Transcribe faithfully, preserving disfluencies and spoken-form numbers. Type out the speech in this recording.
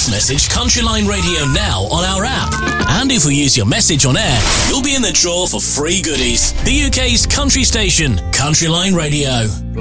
voice message Countryline Radio now on our app. And if we use your message on air, you'll be in the draw for free goodies. The U K's country station, Countryline Radio.